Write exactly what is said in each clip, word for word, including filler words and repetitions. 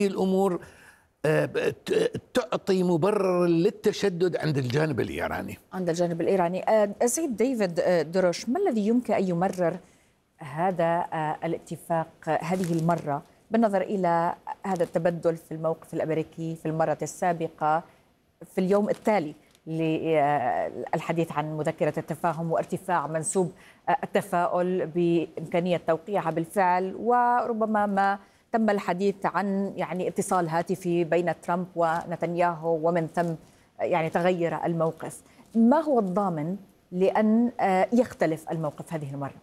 الأمور آه، ت- تعطي مبرر للتشدد عند الجانب الإيراني. عند الجانب الإيراني. آه، السيد ديفيد آه، دروش، ما الذي يمكن أن يمرر هذا آه، الاتفاق آه، هذه المرة بالنظر إلى هذا التبدل في الموقف الأمريكي في المرة السابقة في اليوم التالي للحديث عن مذكرة التفاهم وارتفاع منسوب آه، التفاؤل بإمكانية توقيعها بالفعل، وربما ما تم الحديث عن يعني اتصال هاتفي بين ترامب ونتنياهو ومن ثم يعني تغير الموقف. ما هو الضامن لأن آه، يختلف الموقف هذه المرة؟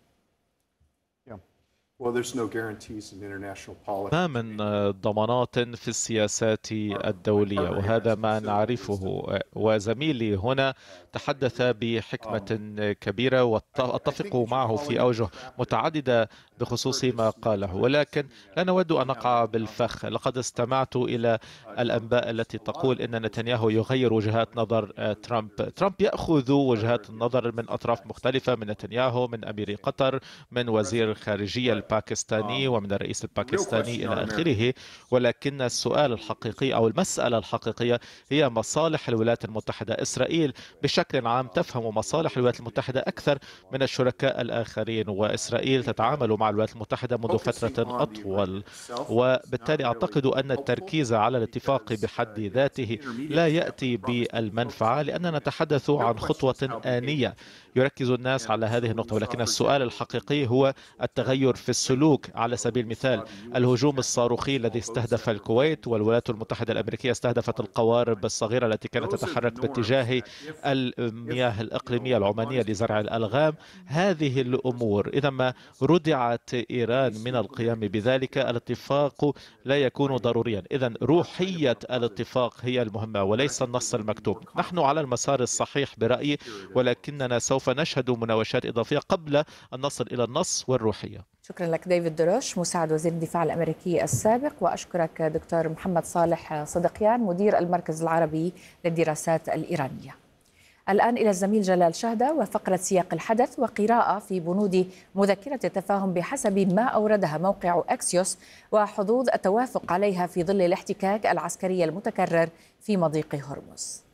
ما من ضمانات في السياسات الدولية، وهذا ما نعرفه. وزميلي هنا تحدث بحكمة كبيرة وأتفق معه في أوجه متعددة بخصوص ما قاله، ولكن لا نود أن نقع بالفخ. لقد استمعت إلى الأنباء التي تقول إن نتنياهو يغير وجهات نظر ترامب. ترامب يأخذ وجهات النظر من أطراف مختلفة، من نتنياهو، من أمير قطر، من وزير الخارجية الباكستاني ومن الرئيس الباكستاني إلى آخره. ولكن السؤال الحقيقي أو المسألة الحقيقية هي مصالح الولايات المتحدة. إسرائيل بشكل عام تفهم مصالح الولايات المتحدة أكثر من الشركاء الآخرين، وإسرائيل تتعامل مع الولايات المتحدة منذ فترة أطول، وبالتالي أعتقد أن التركيز على الاتفاق بحد ذاته لا يأتي بالمنفعة، لأننا نتحدث عن خطوة آنية يركز الناس على هذه النقطة. ولكن السؤال الحقيقي هو التغير في السلوك. على سبيل المثال الهجوم الصاروخي الذي استهدف الكويت، والولايات المتحدة الأمريكية استهدفت القوارب الصغيرة التي كانت تتحرك باتجاه المياه الإقليمية العمانية لزرع الألغام. هذه الأمور إذا ما ردعت إيران من القيام بذلك الاتفاق لا يكون ضروريا. إذا روحية الاتفاق هي المهمة وليس النص المكتوب. نحن على المسار الصحيح برأيي، ولكننا سوف نشهد مناوشات إضافية قبل أن نصل إلى النص والروحية. شكرا لك ديفيد دروش مساعد وزير الدفاع الأمريكي السابق، وأشكرك دكتور محمد صالح صدقيان مدير المركز العربي للدراسات الإيرانية. الآن إلى الزميل جلال شهدة وفقرة سياق الحدث وقراءة في بنود مذكرة التفاهم بحسب ما أوردها موقع أكسيوس وحظوظ التوافق عليها في ظل الاحتكاك العسكري المتكرر في مضيق هرمز.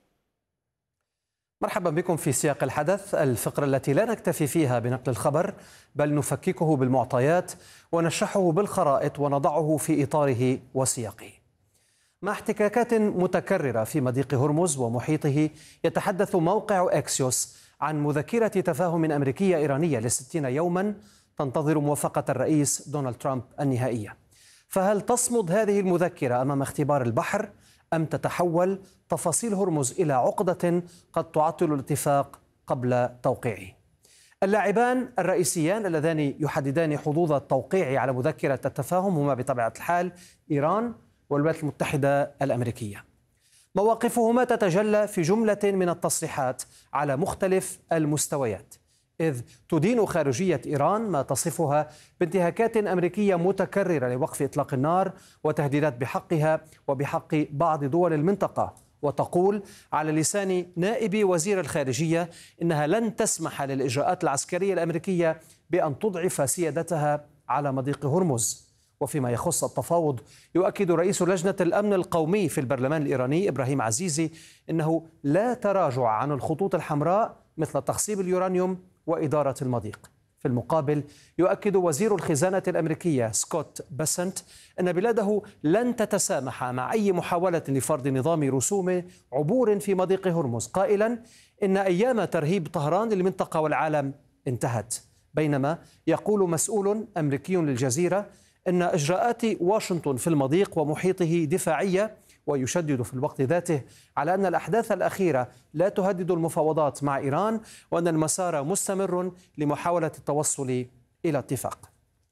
مرحبا بكم في سياق الحدث، الفقرة التي لا نكتفي فيها بنقل الخبر بل نفككه بالمعطيات ونشرحه بالخرائط ونضعه في إطاره وسياقه. مع احتكاكات متكررة في مضيق هرمز ومحيطه، يتحدث موقع أكسيوس عن مذكرة تفاهم أمريكية إيرانية لستين يوما تنتظر موافقة الرئيس دونالد ترامب النهائية. فهل تصمد هذه المذكرة أمام اختبار البحر أم تتحول تفاصيل هرمز إلى عقدة قد تعطل الاتفاق قبل توقيعه؟ اللاعبان الرئيسيان اللذان يحددان حظوظ التوقيع على مذكرة التفاهم هما بطبيعة الحال إيران والولايات المتحدة الأمريكية. مواقفهما تتجلى في جملة من التصريحات على مختلف المستويات، إذ تدين خارجية إيران ما تصفها بانتهاكات أمريكية متكررة لوقف إطلاق النار وتهديدات بحقها وبحق بعض دول المنطقة، وتقول على لسان نائب وزير الخارجية إنها لن تسمح للإجراءات العسكرية الأمريكية بأن تضعف سيادتها على مضيق هرمز. وفيما يخص التفاوض، يؤكد رئيس لجنة الأمن القومي في البرلمان الإيراني إبراهيم عزيزي إنه لا تراجع عن الخطوط الحمراء مثل تخصيب اليورانيوم وإدارة المضيق. في المقابل، يؤكد وزير الخزانة الأمريكية سكوت بسنت أن بلاده لن تتسامح مع أي محاولة لفرض نظام رسوم عبور في مضيق هرمز، قائلا إن أيام ترهيب طهران للمنطقة والعالم انتهت. بينما يقول مسؤول أمريكي للجزيرة أن إجراءات واشنطن في المضيق ومحيطه دفاعية، ويشدد في الوقت ذاته على أن الأحداث الأخيرة لا تهدد المفاوضات مع إيران، وأن المسار مستمر لمحاولة التوصل إلى اتفاق.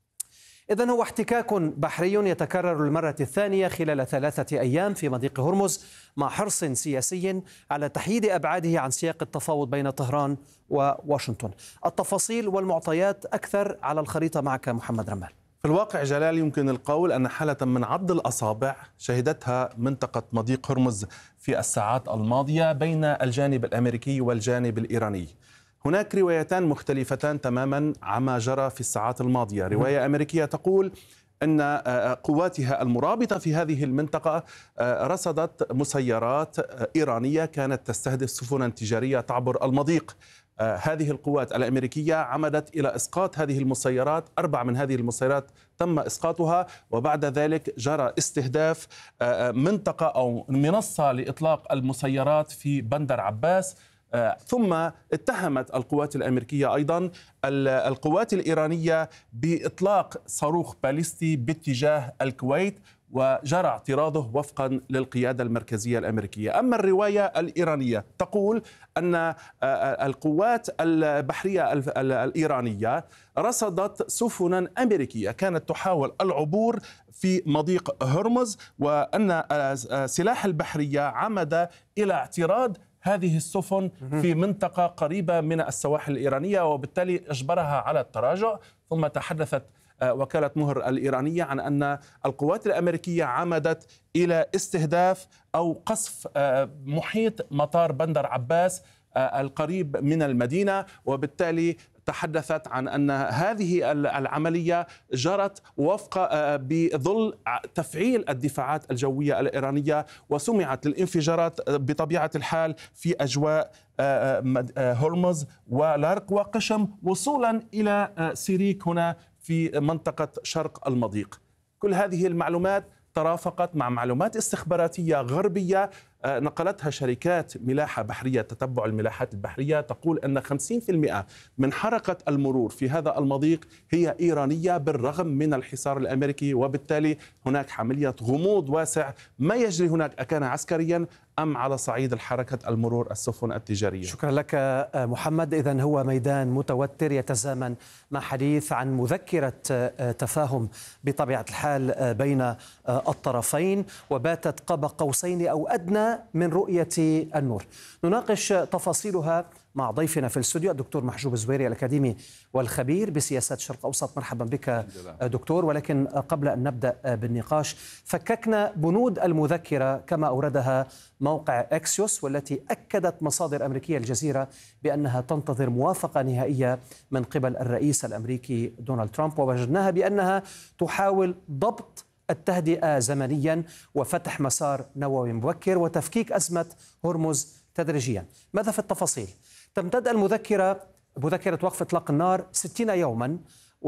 إذن هو احتكاك بحري يتكرر للمرة الثانية خلال ثلاثة أيام في مضيق هرمز، مع حرص سياسي على تحييد أبعاده عن سياق التفاوض بين طهران وواشنطن. التفاصيل والمعطيات أكثر على الخريطة معك محمد رمال. في الواقع جلال يمكن القول أن حالة من عض الأصابع شهدتها منطقة مضيق هرمز في الساعات الماضية بين الجانب الأمريكي والجانب الإيراني. هناك روايتان مختلفتان تماما عما جرى في الساعات الماضية. رواية أمريكية تقول أن قواتها المرابطة في هذه المنطقة رصدت مسيرات إيرانية كانت تستهدف سفنا تجارية تعبر المضيق. هذه القوات الأمريكية عمدت إلى إسقاط هذه المسيرات. أربع من هذه المسيرات تم إسقاطها، وبعد ذلك جرى استهداف منطقة أو منصة لإطلاق المسيرات في بندر عباس. ثم اتهمت القوات الأمريكية أيضا القوات الإيرانية بإطلاق صاروخ باليستي باتجاه الكويت، وجرى اعتراضه وفقا للقيادة المركزية الأمريكية. أما الرواية الإيرانية تقول أن القوات البحرية الإيرانية رصدت سفنا أمريكية كانت تحاول العبور في مضيق هرمز، وأن سلاح البحرية عمد إلى اعتراض هذه السفن في منطقة قريبة من السواحل الإيرانية، وبالتالي أجبرها على التراجع. ثم تحدثت وكالة مهر الإيرانية عن أن القوات الأمريكية عمدت إلى استهداف أو قصف محيط مطار بندر عباس القريب من المدينة، وبالتالي تحدثت عن أن هذه العملية جرت وفق بظل تفعيل الدفاعات الجوية الإيرانية، وسمعت للانفجارات بطبيعة الحال في أجواء هرمز ولارق وقشم وصولا إلى سيريك هنا في منطقة شرق المضيق. كل هذه المعلومات ترافقت مع معلومات استخباراتية غربية نقلتها شركات ملاحة بحرية تتبع الملاحات البحرية، تقول أن خمسين بالمئة من حركة المرور في هذا المضيق هي إيرانية بالرغم من الحصار الأمريكي، وبالتالي هناك عملية غموض واسع ما يجري هناك أكان عسكريا أم على صعيد الحركة المرور السفن التجارية. شكرا لك محمد. إذن هو ميدان متوتر يتزامن مع حديث عن مذكرة تفاهم بطبيعة الحال بين الطرفين، وباتت قاب قوسين أو أدنى من رؤية النور. نناقش تفاصيلها مع ضيفنا في الاستوديو الدكتور محجوب الزويري الأكاديمي والخبير بسياسات الشرق الأوسط. مرحبا بك دكتور. ولكن قبل أن نبدأ بالنقاش، فككنا بنود المذكرة كما أوردها موقع أكسيوس، والتي أكدت مصادر أمريكية الجزيرة بأنها تنتظر موافقة نهائية من قبل الرئيس الأمريكي دونالد ترامب، ووجدناها بأنها تحاول ضبط التهدئة زمنيا وفتح مسار نووي مبكر وتفكيك أزمة هرمز تدريجيا. ماذا في التفاصيل؟ تمتد المذكرة مذكرة وقف إطلاق النار ستين يوما،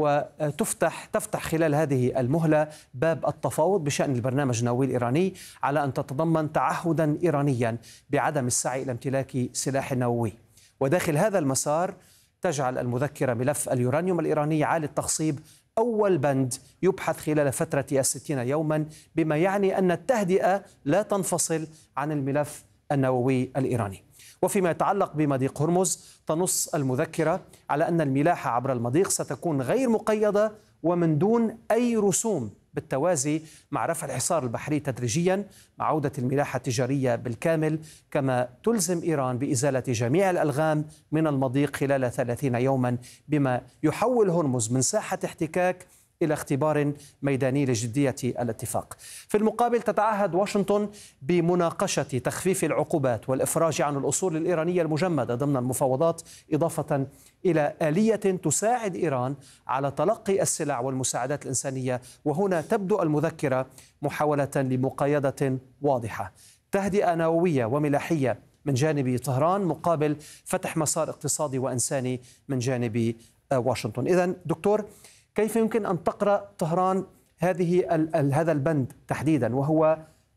وتفتح تفتح خلال هذه المهلة باب التفاوض بشأن البرنامج النووي الإيراني على أن تتضمن تعهدا إيرانيا بعدم السعي إلى امتلاك سلاح نووي. وداخل هذا المسار تجعل المذكرة ملف اليورانيوم الإيراني عالي التخصيب أول بند يبحث خلال فترة الستين يوما، بما يعني أن التهدئة لا تنفصل عن الملف النووي الإيراني. وفيما يتعلق بمضيق هرمز، تنص المذكرة على أن الملاحة عبر المضيق ستكون غير مقيدة ومن دون أي رسوم، بالتوازي مع رفع الحصار البحري تدريجيا مع عودة الملاحة التجارية بالكامل، كما تلزم إيران بإزالة جميع الألغام من المضيق خلال ثلاثين يوما، بما يحول هرمز من ساحة احتكاك إلى اختبار ميداني لجدية الاتفاق. في المقابل تتعهد واشنطن بمناقشة تخفيف العقوبات والإفراج عن الأصول الإيرانية المجمدة ضمن المفاوضات، إضافة إلى آلية تساعد إيران على تلقي السلع والمساعدات الإنسانية. وهنا تبدو المذكرة محاولة لمقايضة واضحة، تهدئة نووية وملاحية من جانب طهران مقابل فتح مسار اقتصادي وإنساني من جانب واشنطن. إذن دكتور، كيف يمكن أن تقرأ طهران هذه هذا البند تحديدا، وهو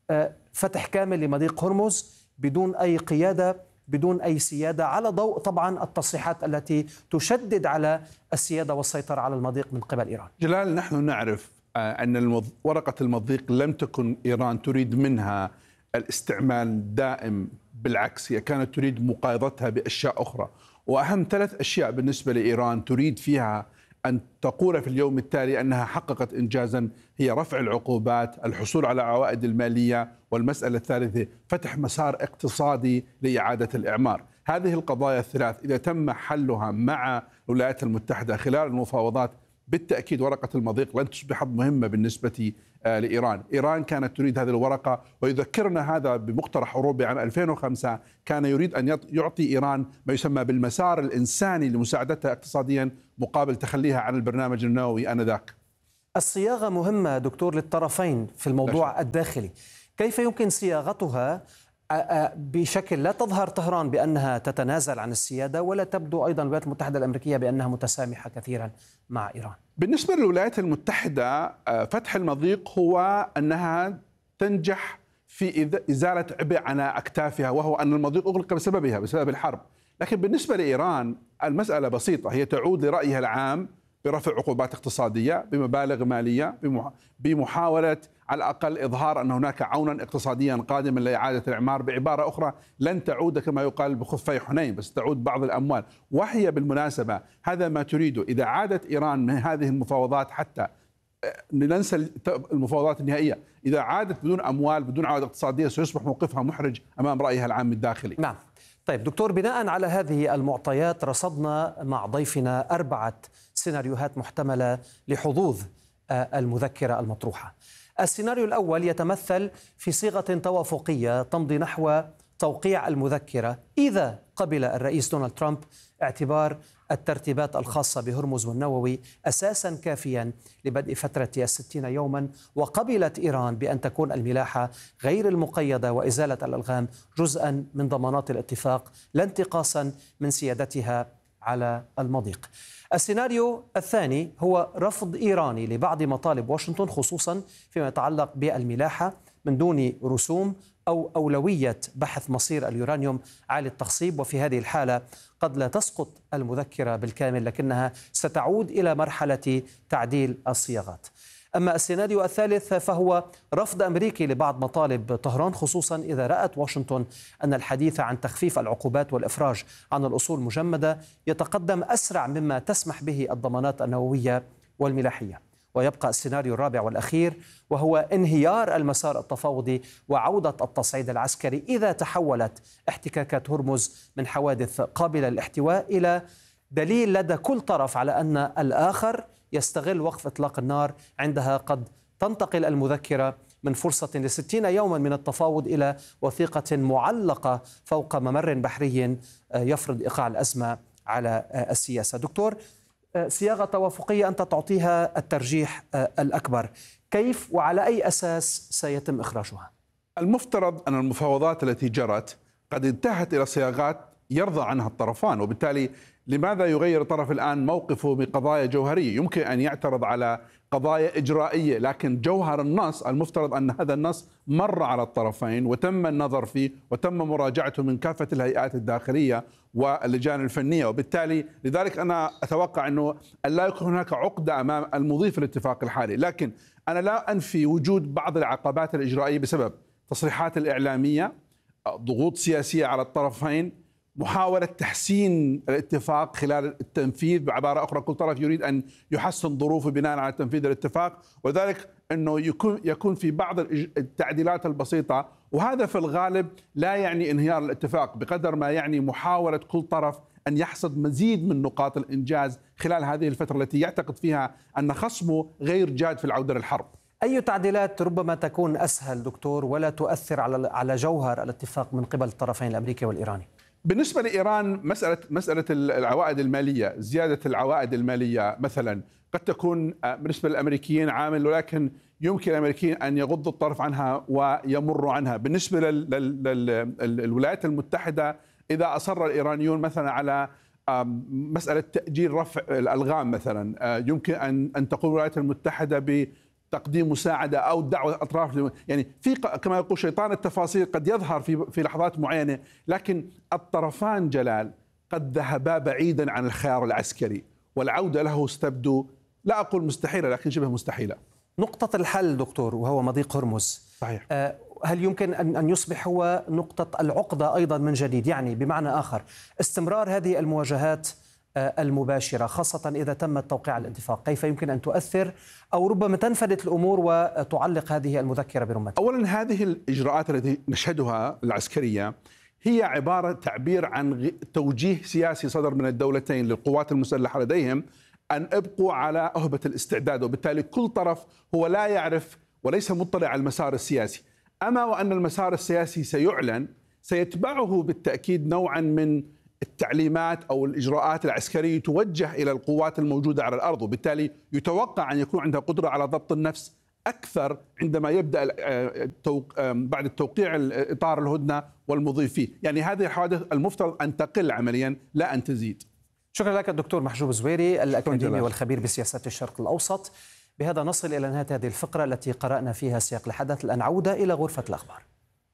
فتح كامل لمضيق هرمز بدون أي قيادة بدون أي سيادة، على ضوء طبعا التصريحات التي تشدد على السيادة والسيطرة على المضيق من قبل إيران؟ جلال، نحن نعرف أن ورقة المضيق لم تكن إيران تريد منها الاستعمال الدائم، بالعكس هي كانت تريد مقايضتها بأشياء أخرى. وأهم ثلاث أشياء بالنسبة لإيران تريد فيها أن تقول في اليوم التالي أنها حققت إنجازا هي رفع العقوبات، الحصول على عوائد المالية، والمسألة الثالثة فتح مسار اقتصادي لإعادة الإعمار. هذه القضايا الثلاث إذا تم حلها مع الولايات المتحدة خلال المفاوضات، بالتأكيد ورقة المضيق لن تصبح مهمة بالنسبة لإيران. إيران كانت تريد هذه الورقة، ويذكرنا هذا بمقترح أوروبي عام ألفين وخمسة كان يريد أن يعطي إيران ما يسمى بالمسار الإنساني لمساعدتها اقتصاديا مقابل تخليها عن البرنامج النووي آنذاك. الصياغة مهمة دكتور للطرفين في الموضوع الداخلي، كيف يمكن صياغتها بشكل لا تظهر طهران بأنها تتنازل عن السيادة ولا تبدو أيضا الولايات المتحدة الأمريكية بأنها متسامحة كثيرا مع إيران؟ بالنسبة للولايات المتحدة فتح المضيق هو أنها تنجح في إزالة عبء عن أكتافها، وهو أن المضيق أغلق بسببها بسبب الحرب. لكن بالنسبة لإيران المسألة بسيطة، هي تعود لرأيها العام برفع عقوبات اقتصادية بمبالغ مالية، بمحاولة على الأقل إظهار أن هناك عونا اقتصاديا قادما لإعادة الإعمار. بعبارة أخرى لن تعود كما يقال بخفي حنين، بس تعود بعض الأموال. وهي بالمناسبة هذا ما تريده. إذا عادت إيران من هذه المفاوضات، حتى ننسى المفاوضات النهائية، إذا عادت بدون أموال بدون عوائد اقتصادية سيصبح موقفها محرج أمام رأيها العام الداخلي. نعم. طيب دكتور، بناء على هذه المعطيات رصدنا مع ضيفنا أربعة سيناريوهات محتملة لحظوظ المذكرة المطروحة. السيناريو الأول يتمثل في صيغة توافقية تمضي نحو توقيع المذكرة إذا قبل الرئيس دونالد ترامب اعتبار الترتيبات الخاصة بهرمز والنووي أساسا كافيا لبدء فترة الستين يوما، وقبلت إيران بأن تكون الملاحة غير المقيدة وإزالة الألغام جزءا من ضمانات الاتفاق لا انتقاصا من سيادتها على المضيق. السيناريو الثاني هو رفض إيراني لبعض مطالب واشنطن خصوصا فيما يتعلق بالملاحة من دون رسوم أو أولوية بحث مصير اليورانيوم عالي التخصيب، وفي هذه الحالة قد لا تسقط المذكرة بالكامل لكنها ستعود إلى مرحلة تعديل الصياغات. أما السيناريو الثالث فهو رفض أمريكي لبعض مطالب طهران خصوصا إذا رأت واشنطن أن الحديث عن تخفيف العقوبات والإفراج عن الأصول المجمدة يتقدم أسرع مما تسمح به الضمانات النووية والملاحية. ويبقى السيناريو الرابع والأخير وهو انهيار المسار التفاوضي وعودة التصعيد العسكري إذا تحولت احتكاكات هرمز من حوادث قابلة للاحتواء إلى دليل لدى كل طرف على أن الآخر يستغل وقف إطلاق النار. عندها قد تنتقل المذكرة من فرصة لستين يوما من التفاوض إلى وثيقة معلقة فوق ممر بحري يفرض إيقاع الأزمة على السياسة. دكتور، صياغة توافقية أنت تعطيها الترجيح الأكبر، كيف وعلى أي أساس سيتم إخراجها؟ المفترض أن المفاوضات التي جرت قد انتهت إلى صياغات يرضى عنها الطرفان، وبالتالي لماذا يغير الطرف الآن موقفه بقضايا جوهرية؟ يمكن أن يعترض على قضايا إجرائية، لكن جوهر النص المفترض أن هذا النص مر على الطرفين وتم النظر فيه وتم مراجعته من كافة الهيئات الداخلية واللجان الفنية، وبالتالي لذلك أنا أتوقع أنه لا يكون هناك عقدة أمام المضي في الاتفاق الحالي. لكن أنا لا أنفي وجود بعض العقبات الإجرائية بسبب تصريحات الإعلامية، ضغوط سياسية على الطرفين، محاولة تحسين الاتفاق خلال التنفيذ. بعبارة أخرى كل طرف يريد أن يحسن ظروفه بناء على تنفيذ الاتفاق، وذلك أنه يكون يكون في بعض التعديلات البسيطة، وهذا في الغالب لا يعني انهيار الاتفاق بقدر ما يعني محاولة كل طرف أن يحصد مزيد من نقاط الإنجاز خلال هذه الفترة التي يعتقد فيها أن خصمه غير جاد في العودة للحرب. أي تعديلات ربما تكون أسهل دكتور ولا تؤثر على على جوهر الاتفاق من قبل الطرفين الأمريكي والإيراني؟ بالنسبة لإيران مسألة مسألة العوائد المالية، زيادة العوائد المالية مثلا قد تكون بالنسبة للأمريكيين عامل، ولكن يمكن الأمريكيين أن يغضوا الطرف عنها ويمروا عنها. بالنسبة للولايات المتحدة إذا أصر الإيرانيون مثلا على مسألة تأجيل رفع الألغام مثلا، يمكن أن أن تقول الولايات المتحدة ب تقديم مساعدة أو دعوة أطراف، يعني في كما يقول شيطان التفاصيل قد يظهر في في لحظات معينة، لكن الطرفان جلال قد ذهبا بعيدا عن الخيار العسكري والعودة له ستبدو لا أقول مستحيلة لكن شبه مستحيلة. نقطة الحل دكتور وهو مضيق هرمز، صحيح. هل يمكن أن أن يصبح هو نقطة العقدة أيضا من جديد؟ يعني بمعنى آخر استمرار هذه المواجهات المباشرة خاصة إذا تم توقيع الاتفاق كيف يمكن أن تؤثر أو ربما تنفلت الأمور وتعلق هذه المذكرة برمتها؟ أولا هذه الإجراءات التي نشهدها العسكرية هي عبارة تعبير عن توجيه سياسي صدر من الدولتين للقوات المسلحة لديهم أن ابقوا على أهبة الاستعداد، وبالتالي كل طرف هو لا يعرف وليس مطلع على المسار السياسي. أما وأن المسار السياسي سيعلن سيتبعه بالتأكيد نوعا من التعليمات أو الإجراءات العسكرية توجه إلى القوات الموجودة على الأرض، وبالتالي يتوقع أن يكون عندها قدرة على ضبط النفس أكثر عندما يبدأ بعد التوقيع إطار الهدنة والمضي فيه. يعني هذه الحوادث المفترض أن تقل عمليا لا أن تزيد. شكرا لك الدكتور محجوب زويري الأكاديمي والخبير بسياسات الشرق الأوسط. بهذا نصل إلى نهاية هذه الفقرة التي قرأنا فيها سياق الحدث. الآن عودة إلى غرفة الأخبار.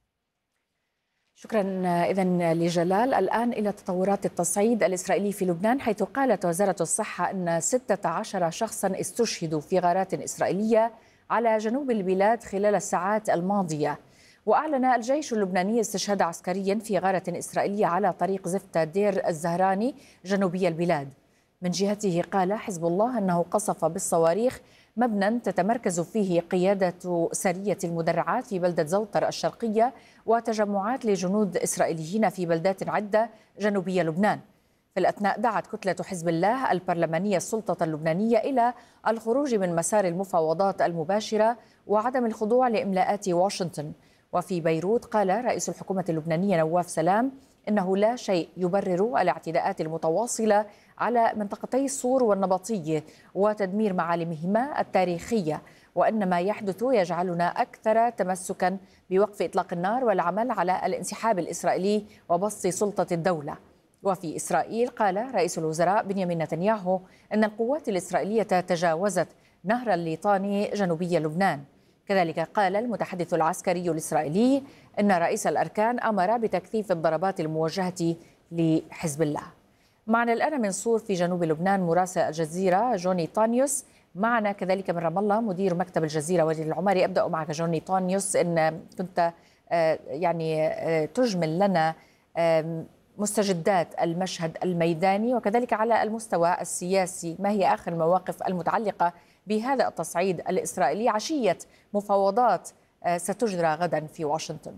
شكرا إذن لجلال. الآن إلى تطورات التصعيد الإسرائيلي في لبنان، حيث قالت وزارة الصحة أن ستة عشر شخصا استشهدوا في غارات إسرائيلية على جنوب البلاد خلال الساعات الماضية. وأعلن الجيش اللبناني استشهاد عسكري في غارة إسرائيلية على طريق زفتة دير الزهراني جنوبي البلاد. من جهته قال حزب الله أنه قصف بالصواريخ مبنى تتمركز فيه قيادة سرية المدرعات في بلدة زوطر الشرقية وتجمعات لجنود إسرائيليين في بلدات عدة جنوبية لبنان. في الأثناء دعت كتلة حزب الله البرلمانية السلطة اللبنانية إلى الخروج من مسار المفاوضات المباشرة وعدم الخضوع لإملاءات واشنطن. وفي بيروت قال رئيس الحكومة اللبنانية نواف سلام إنه لا شيء يبرر الاعتداءات المتواصلة على منطقتي صور والنبطية وتدمير معالمهما التاريخية، وأن ما يحدث يجعلنا أكثر تمسكا بوقف إطلاق النار والعمل على الانسحاب الإسرائيلي وبسط سلطة الدولة. وفي إسرائيل قال رئيس الوزراء بنيامين نتنياهو أن القوات الإسرائيلية تجاوزت نهر الليطاني جنوبي لبنان. كذلك قال المتحدث العسكري الإسرائيلي أن رئيس الأركان أمر بتكثيف الضربات الموجهة لحزب الله. معنا الآن من صور في جنوب لبنان مراسل الجزيرة جوني طانيوس. معنا كذلك من رام الله مدير مكتب الجزيرة وليد العمري. أبدأ معك جوني طانيوس، إن كنت يعني تجمل لنا مستجدات المشهد الميداني وكذلك على المستوى السياسي، ما هي آخر المواقف المتعلقة بهذا التصعيد الإسرائيلي عشية مفاوضات ستجرى غدا في واشنطن؟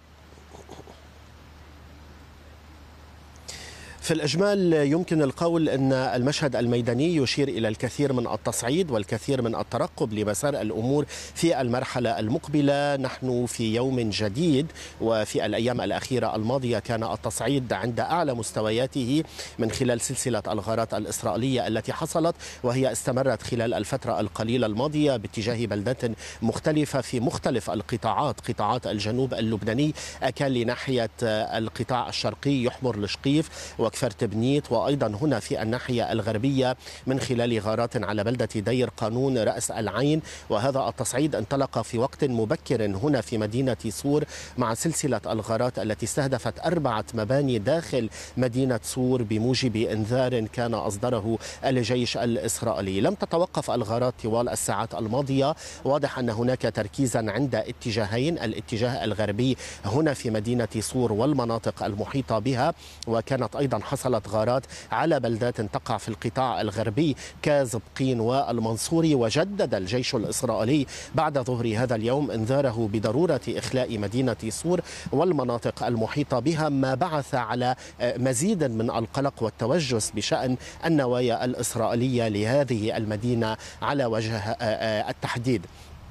في الإجمال يمكن القول أن المشهد الميداني يشير إلى الكثير من التصعيد والكثير من الترقب لمسار الأمور في المرحلة المقبلة. نحن في يوم جديد، وفي الأيام الأخيرة الماضية كان التصعيد عند أعلى مستوياته من خلال سلسلة الغارات الإسرائيلية التي حصلت، وهي استمرت خلال الفترة القليلة الماضية باتجاه بلدات مختلفة في مختلف القطاعات، قطاعات الجنوب اللبناني أكان لناحية القطاع الشرقي يحمر الشقيف وكفر تبنيت، وأيضا هنا في الناحية الغربية من خلال غارات على بلدة دير قانون رأس العين. وهذا التصعيد انطلق في وقت مبكر هنا في مدينة صور مع سلسلة الغارات التي استهدفت أربعة مباني داخل مدينة صور بموجب إنذار كان أصدره الجيش الإسرائيلي. لم تتوقف الغارات طوال الساعات الماضية، واضح أن هناك تركيزا عند اتجاهين، الاتجاه الغربي هنا في مدينة صور والمناطق المحيطة بها، وكانت أيضا حصلت غارات على بلدات تقع في القطاع الغربي كزبقين والمنصوري. وجدد الجيش الإسرائيلي بعد ظهر هذا اليوم انذاره بضرورة إخلاء مدينة صور والمناطق المحيطة بها، ما بعث على مزيد من القلق والتوجس بشأن النوايا الإسرائيلية لهذه المدينة على وجه التحديد.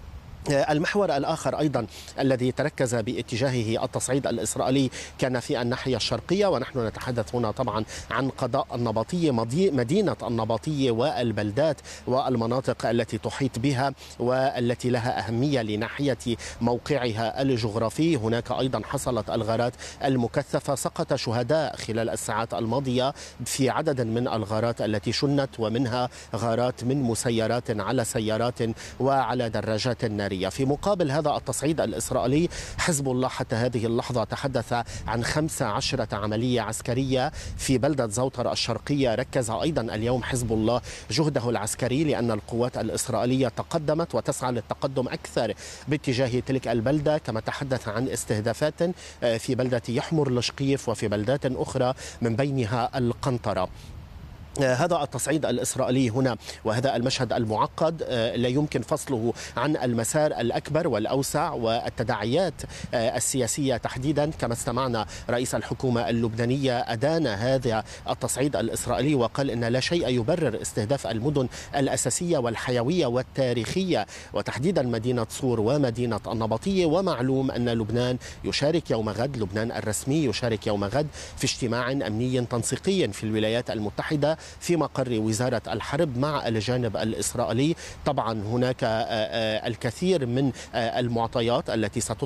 المحور الآخر أيضا الذي تركز باتجاهه التصعيد الإسرائيلي كان في الناحية الشرقية، ونحن نتحدث هنا طبعا عن قضاء النبطية، مدينة النبطية والبلدات والمناطق التي تحيط بها والتي لها أهمية لناحية موقعها الجغرافي. هناك أيضا حصلت الغارات المكثفة، سقط شهداء خلال الساعات الماضية في عدد من الغارات التي شنت، ومنها غارات من مسيرات على سيارات وعلى دراجات نارية. في مقابل هذا التصعيد الإسرائيلي، حزب الله حتى هذه اللحظة تحدث عن خمس عشرة عملية عسكرية في بلدة زوطر الشرقية. ركز أيضا اليوم حزب الله جهده العسكري لأن القوات الإسرائيلية تقدمت وتسعى للتقدم أكثر باتجاه تلك البلدة، كما تحدث عن استهدافات في بلدة يحمر الشقيف وفي بلدات أخرى من بينها القنطرة. هذا التصعيد الإسرائيلي هنا وهذا المشهد المعقد لا يمكن فصله عن المسار الأكبر والأوسع والتداعيات السياسية تحديدا. كما استمعنا رئيس الحكومة اللبنانية أدان هذا التصعيد الإسرائيلي وقال إن لا شيء يبرر استهداف المدن الأساسية والحيوية والتاريخية وتحديدا مدينة صور ومدينة النبطية. ومعلوم أن لبنان يشارك يوم غد، لبنان الرسمي يشارك يوم غد في اجتماع أمني تنسيقي في الولايات المتحدة في مقر وزارة الحرب مع الجانب الإسرائيلي. طبعا هناك الكثير من المعطيات التي ستطرح